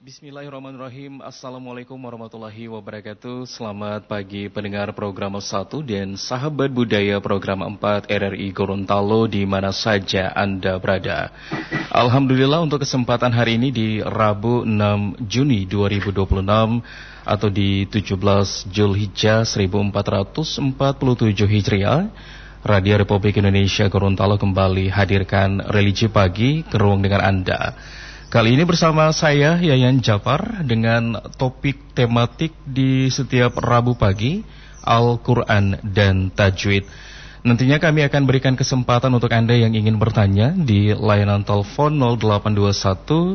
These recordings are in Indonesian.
Bismillahirrahmanirrahim. Assalamualaikum warahmatullahi wabarakatuh. Selamat pagi pendengar program 1 dan sahabat budaya program 4 RRI Gorontalo di mana saja Anda berada. Alhamdulillah untuk kesempatan hari ini di Rabu 6 Juni 2026 atau di 17 Zulhijjah 1447 Hijriah, Radio Republik Indonesia Gorontalo kembali hadirkan Religi Pagi ke ruang dengar Anda. Kali ini bersama saya Yayan Jafar dengan topik tematik di setiap Rabu pagi, Al-Quran dan Tajwid. Nantinya kami akan berikan kesempatan untuk Anda yang ingin bertanya di layanan telepon 0821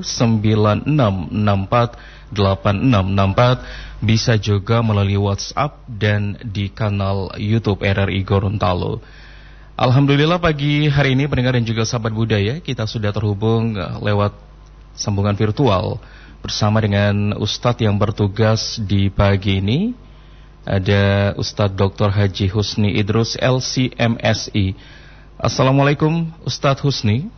9664 8664, bisa juga melalui WhatsApp dan di kanal YouTube RRI Gorontalo. Alhamdulillah pagi hari ini pendengar dan juga sahabat budaya, kita sudah terhubung lewat sambungan virtual bersama dengan Ustadz yang bertugas di pagi ini. Ada Ustadz Dr. Haji Husni Idrus LCMSI. Assalamualaikum Ustadz Husni.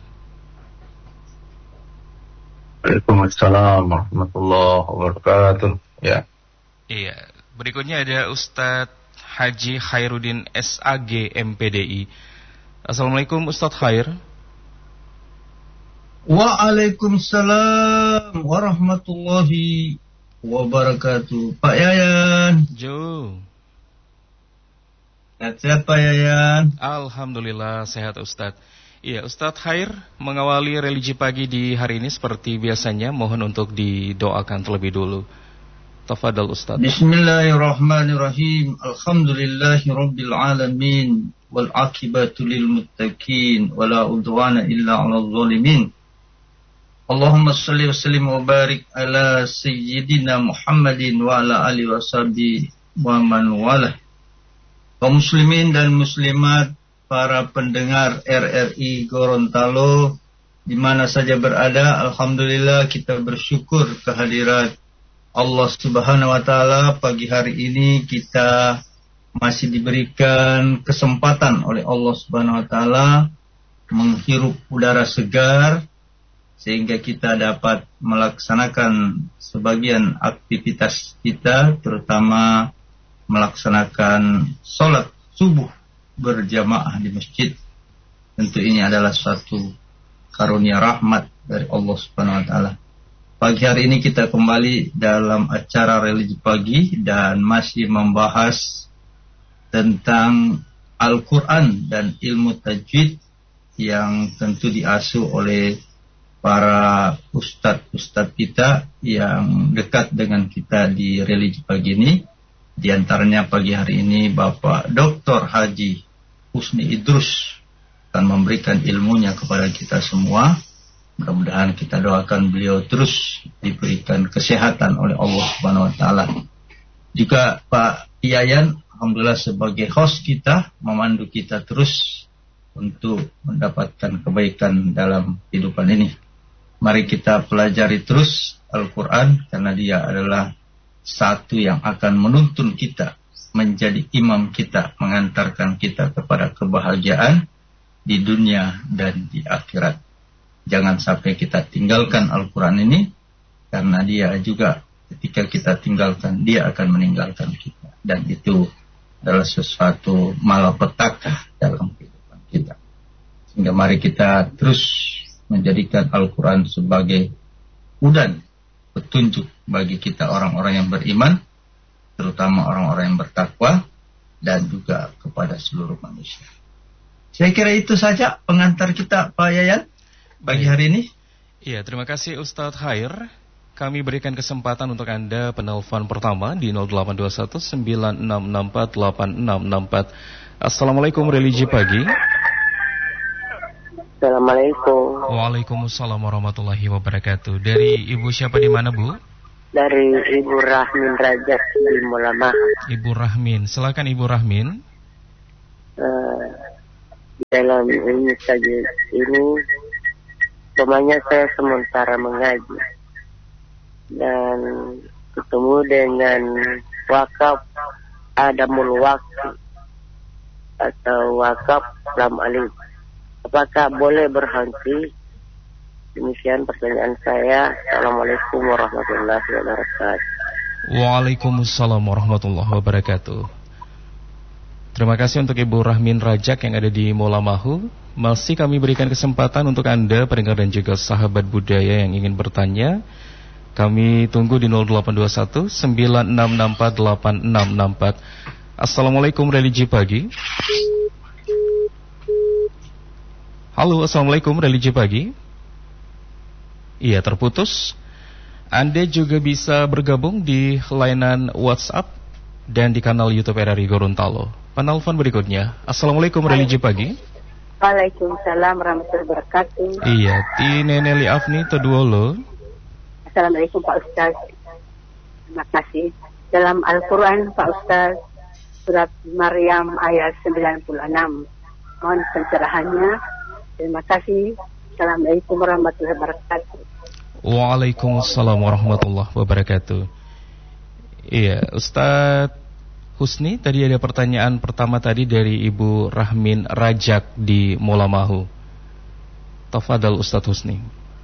Waalaikumsalam warahmatullahi wabarakatuh. Ya. Iya. Berikutnya ada Ustadz Haji Khairuddin SAG MPDI. Assalamualaikum Ustadz Khair. Waalaikumsalam warahmatullahi wabarakatuh. Pak Yayan. Jo. Sehat Pak Yayan. Alhamdulillah sehat Ustadz. Iya, Ustadz Khair mengawali religi pagi di hari ini seperti biasanya, mohon untuk didoakan terlebih dulu. Tafadhal Ustadz. Bismillahirrahmanirrahim. Alhamdulillahi rabbil alamin. Wal akibatu lil muttaqin. Wala udwana illa 'alal zalimin. Allahumma salli wa sallim wa barik ala sayyidina Muhammadin wa ala alihi wa sahbihi wa man walah. Kaum muslimin dan muslimat, para pendengar RRI Gorontalo di mana saja berada, alhamdulillah kita bersyukur kehadirat Allah Subhanahu wa taala. Pagi hari ini kita masih diberikan kesempatan oleh Allah Subhanahu wa taala menghirup udara segar sehingga kita dapat melaksanakan sebagian aktivitas kita, terutama melaksanakan sholat subuh berjamaah di masjid. Tentu ini adalah suatu karunia rahmat dari Allah Subhanahu wa taala. Pagi hari ini kita kembali dalam acara religi pagi dan masih membahas tentang Al-Quran dan ilmu tajwid yang tentu diasuh oleh para ustadz-ustadz kita yang dekat dengan kita di religi pagi ini. Di antaranya pagi hari ini Bapak Dr. Haji Husni Idrus akan memberikan ilmunya kepada kita semua. Mudah-mudahan kita doakan beliau terus diberikan kesehatan oleh Allah Subhanahu wa taala. Juga Pak Yayan alhamdulillah sebagai host kita memandu kita terus untuk mendapatkan kebaikan dalam kehidupan ini. Mari kita pelajari terus Al-Quran karena dia adalah satu yang akan menuntun kita menjadi imam kita, mengantarkan kita kepada kebahagiaan di dunia dan di akhirat. Jangan sampai kita tinggalkan Al-Quran ini karena dia juga ketika kita tinggalkan dia akan meninggalkan kita, dan itu adalah sesuatu malapetaka dalam kehidupan kita. Sehingga mari kita terus menjadikan Al-Quran sebagai udan petunjuk bagi kita orang-orang yang beriman, terutama orang-orang yang bertakwa, dan juga kepada seluruh manusia. Saya kira itu saja pengantar kita Pak Yayan pagi hari ini. Iya, terima kasih Ustadz Khair. Kami berikan kesempatan untuk Anda penelpon pertama di 0821 9664 8664. Assalamualaikum religi pagi. Assalamualaikum. Waalaikumsalam warahmatullahi wabarakatuh. Dari Ibu siapa di mana, Bu? Dari Ibu Rahmin Rajab di Mulama. Ibu Rahmin, silakan Ibu Rahmin. Dalam ini saja ini, temannya saya sementara mengaji dan ketemu dengan wakaf Adamul Waqf atau wakaf Lam Alif. Apakah boleh berhenti Demikian pertanyaan saya. Assalamualaikum warahmatullahi wabarakatuh. Waalaikumsalam warahmatullahi wabarakatuh. Terima kasih untuk Ibu Rahmin Rajak yang ada di Mola Mahu. Masih kami berikan kesempatan untuk Anda pendengar dan juga sahabat budaya yang ingin bertanya. Kami tunggu di 0821 9664 8664. Assalamualaikum Religi Pagi. Halo, Assalamualaikum Religi Pagi. Iya, terputus. Anda juga bisa bergabung di layanan WhatsApp dan di kanal YouTube RRI Gorontalo. Penelpon berikutnya. Assalamualaikum Religi Pagi. Waalaikumsalam warahmatullahi wabarakatuh. Iya, Ti Neneli Afni Teduolo. Assalamualaikum Pak Ustaz. Terima kasih. Dalam Al-Quran Pak Ustaz, surat Maryam ayat 96. Mohon pencerahannya. Terima kasih. Assalamualaikum warahmatullahi wabarakatuh. Waalaikumsalam warahmatullahi wabarakatuh. Iya, Ustadz Husni, tadi ada pertanyaan pertama tadi dari Ibu Rahmin Rajak di Mola Mahu. Tafadhal Ustadz Husni.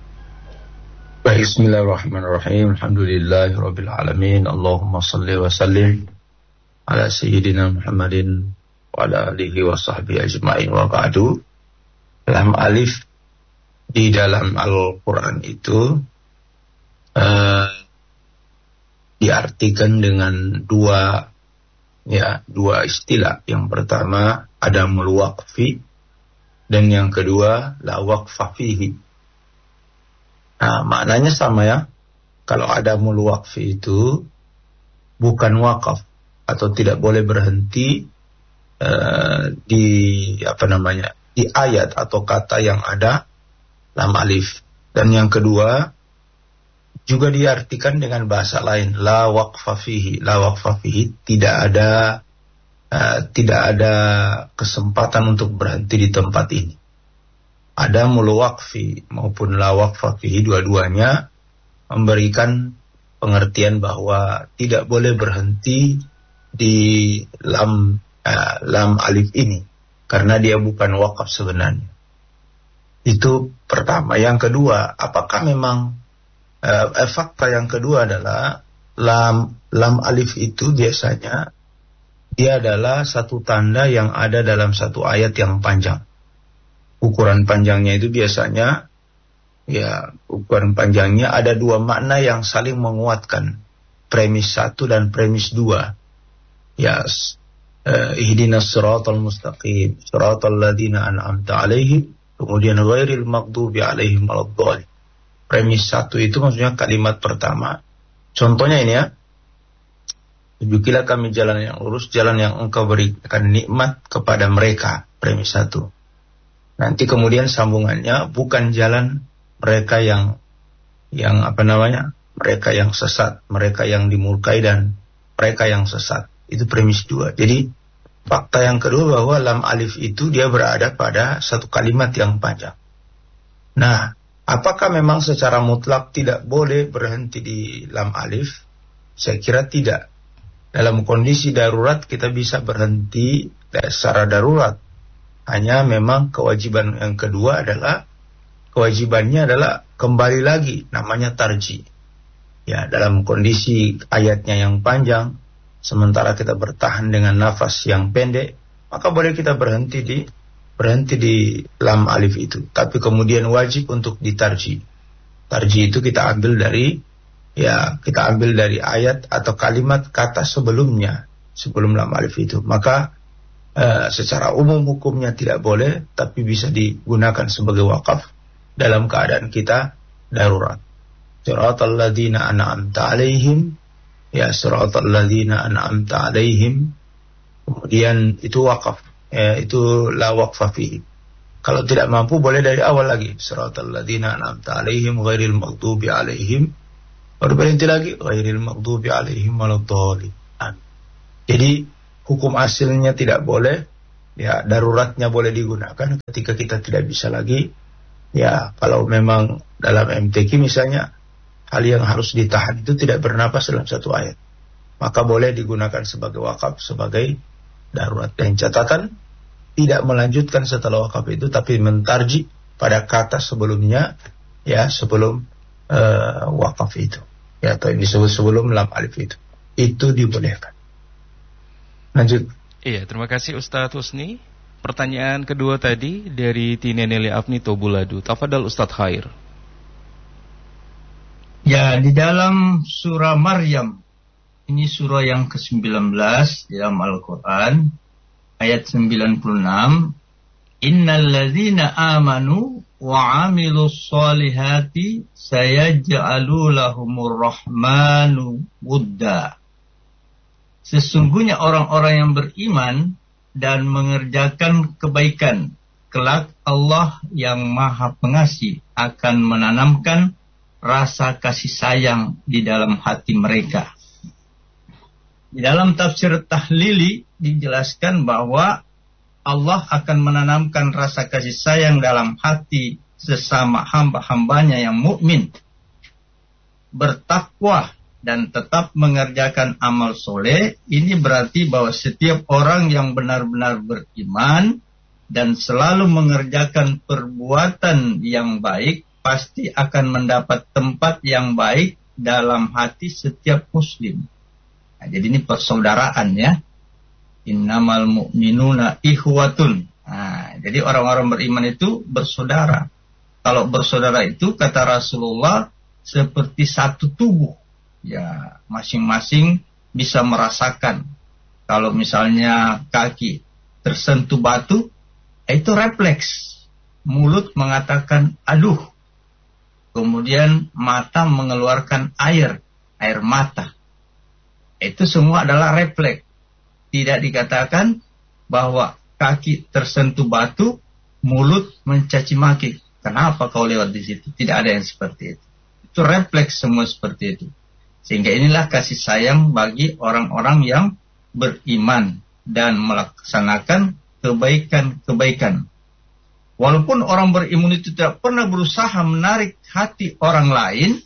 Bismillahirrahmanirrahim. Alhamdulillahirabbil alamin. Allahumma shalli wa sallim ala sayyidina Muhammadin wa ala alihi wa sahbihi ajma'in wa ba'du. Lam alif di dalam Al-Qur'an itu diartikan dengan dua istilah. Yang pertama adamul waqfi dan yang kedua la waqfa fihi. Nah, maknanya sama ya. Kalau adamul waqfi itu bukan wakaf atau tidak boleh berhenti di ayat atau kata yang ada lam alif. Dan yang kedua juga diartikan dengan bahasa lain, la waqfa fihi. La waqfa fihi, tidak ada kesempatan untuk berhenti di tempat ini. Ada mul waqfi maupun la waqfa fihi, dua-duanya memberikan pengertian bahwa tidak boleh berhenti di lam alif ini karena dia bukan wakaf sebenarnya. Itu pertama. Yang kedua, apakah memang fakta yang kedua adalah lam alif itu biasanya dia adalah satu tanda yang ada dalam satu ayat yang panjang. Ukuran panjangnya itu biasanya ukuran panjangnya ada dua makna yang saling menguatkan, premis 1 dan premis 2. Ihdinas siratal mustaqim, siratal ladzina an'amta 'alaihim, kemudian ghairil maghdubi 'alaihim waladdallin. Premis 1 itu maksudnya kalimat pertama. Contohnya ini ya. Tunjukilah kami jalan yang lurus, jalan yang engkau berikan nikmat kepada mereka. Premis 1. Nanti kemudian sambungannya bukan jalan mereka yang mereka yang sesat, mereka yang dimurkai dan mereka yang sesat. Itu premis 2. Jadi fakta yang kedua bahwa lam alif itu dia berada pada satu kalimat yang panjang. Nah, apakah memang secara mutlak tidak boleh berhenti di lam alif? Saya kira tidak. Dalam kondisi darurat kita bisa berhenti secara darurat. Hanya memang kewajiban yang kedua kewajibannya adalah kembali lagi, namanya tarji. Ya, dalam kondisi ayatnya yang panjang, sementara kita bertahan dengan nafas yang pendek, maka boleh kita berhenti di lam alif itu. Tapi kemudian wajib untuk ditarji. Tarji itu kita ambil dari ayat atau kalimat kata sebelumnya, sebelum lam alif itu. Maka secara umum hukumnya tidak boleh, tapi bisa digunakan sebagai wakaf dalam keadaan kita darurat. Siratal ladzina an'amta 'alaihim, siratal ladzina an'amta 'alaihim. Kemudian itu wakaf, itu la waqfa fihi. Kalau tidak mampu boleh dari awal lagi, siratal ladzina an'amta 'alaihim ghairil maghdubi 'alaihim. Baru berhenti lagi, ghairil maghdubi 'alaihim waladdallin. Jadi hukum asalnya tidak boleh, daruratnya boleh digunakan ketika kita tidak bisa lagi. Kalau memang dalam MTQ misalnya hal yang harus ditahan itu tidak bernapas dalam satu ayat, maka boleh digunakan sebagai wakaf, sebagai darurat. Dan catatan, tidak melanjutkan setelah wakaf itu, tapi mentarji pada kata sebelumnya ya sebelum wakaf itu, ya, atau disebut sebelum lam alif itu dibolehkan. Lanjut. Iya, terima kasih Ustadz Husni. Pertanyaan kedua tadi dari Tineneli Afni Tobuladu. Tafadhal Ustadz Khair. Ya, di dalam surah Maryam, ini surah yang ke-19 dalam Al-Quran, ayat 96, Innal ladzina amanu wa amilus solihati sayaj'alu lahumur rahmanu wudda. Sesungguhnya orang-orang yang beriman dan mengerjakan kebaikan, kelak Allah yang Maha Pengasih akan menanamkan rasa kasih sayang di dalam hati mereka. Di dalam tafsir Tahlili dijelaskan bahwa Allah akan menanamkan rasa kasih sayang dalam hati sesama hamba-hambanya yang mukmin, bertakwa dan tetap mengerjakan amal soleh. Ini berarti bahwa setiap orang yang benar-benar beriman dan selalu mengerjakan perbuatan yang baik pasti akan mendapat tempat yang baik dalam hati setiap muslim. Nah, jadi ini persaudaraan, ya. Innamal mu'minuna ikhwatun. Nah, jadi orang-orang beriman itu bersaudara. Kalau bersaudara itu kata Rasulullah seperti satu tubuh. Ya, masing-masing bisa merasakan. Kalau misalnya kaki tersentuh batu, itu refleks. Mulut mengatakan aduh. Kemudian mata mengeluarkan air mata. Itu semua adalah refleks. Tidak dikatakan bahwa kaki tersentuh batu, mulut mencaci maki. Kenapa kau lewat di situ? Tidak ada yang seperti itu. Itu refleks semua seperti itu. Sehingga inilah kasih sayang bagi orang-orang yang beriman dan melaksanakan kebaikan-kebaikan. Walaupun orang beriman itu tidak pernah berusaha menarik hati orang lain,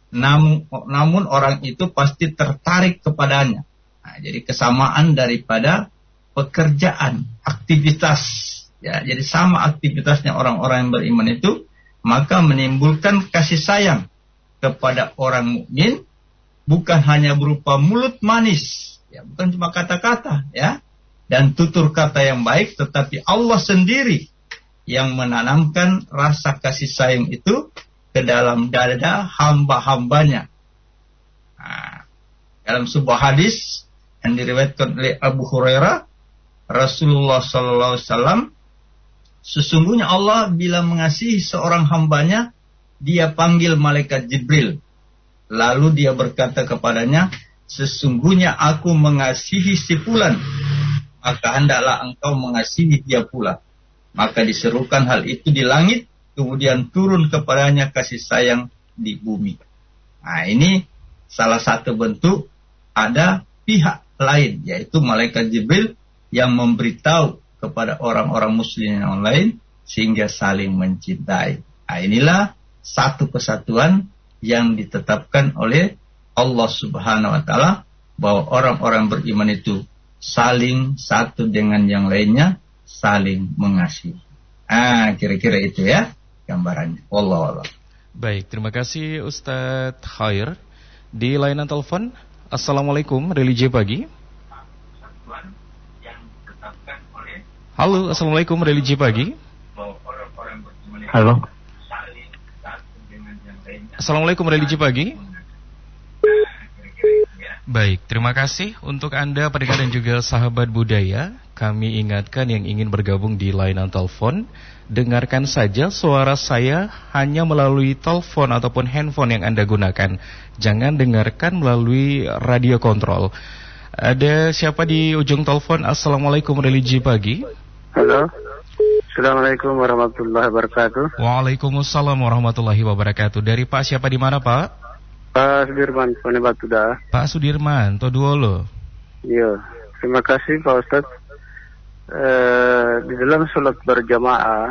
namun orang itu pasti tertarik kepadanya. Nah, jadi kesamaan daripada pekerjaan, aktivitas. Ya, jadi sama aktivitasnya orang-orang yang beriman itu, maka menimbulkan kasih sayang kepada orang mukmin. Bukan hanya berupa mulut manis, ya, bukan cuma kata-kata, ya, dan tutur kata yang baik, tetapi Allah sendiri yang menanamkan rasa kasih sayang itu ke dalam dada hamba-hambanya. Nah, dalam sebuah hadis yang diriwayatkan oleh Abu Hurairah, Rasulullah SAW, sesungguhnya Allah bila mengasihi seorang hambanya, dia panggil malaikat Jibril. Lalu dia berkata kepadanya, sesungguhnya aku mengasihi si fulan, maka hendaklah engkau mengasihi dia pula. Maka diserukan hal itu di langit, kemudian turun kepadanya kasih sayang di bumi. Nah, ini salah satu bentuk ada pihak lain, yaitu malaikat Jibril yang memberitahu kepada orang-orang muslim yang lain sehingga saling mencintai. Nah, inilah satu kesatuan yang ditetapkan oleh Allah Subhanahu wa Ta'ala, bahwa orang-orang beriman itu saling satu dengan yang lainnya, saling mengasihi. Kira-kira itu, ya, gambarannya. Wallah. Baik, terima kasih Ustadz Khair. Di layanan telepon, Assalamualaikum, Religi Pagi. Halo, Assalamualaikum, Religi Pagi. Halo. Assalamualaikum, Religi Pagi. Baik, terima kasih untuk Anda pendengar dan juga sahabat budaya. Kami ingatkan yang ingin bergabung di layanan telepon, dengarkan saja suara saya hanya melalui telepon ataupun handphone yang Anda gunakan. Jangan dengarkan melalui radio kontrol. Ada siapa di ujung telepon? Assalamualaikum, Religi Pagi. Halo. Assalamualaikum warahmatullahi wabarakatuh. Waalaikumsalam warahmatullahi wabarakatuh. Dari Pak siapa di mana, Pak? Pak Sudirman, Pone Batuda. Pak Sudirman, Toduolo. Iya, terima kasih Pak Ustadz. Di dalam sholat berjamaah